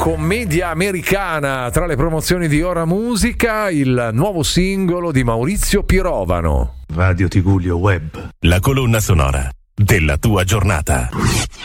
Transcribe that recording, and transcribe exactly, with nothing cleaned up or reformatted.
commedia americana. Tra le promozioni di Ora Musica, il nuovo singolo di Maurizio Pirovano. Radio Tigullio Web. La colonna sonora della tua giornata.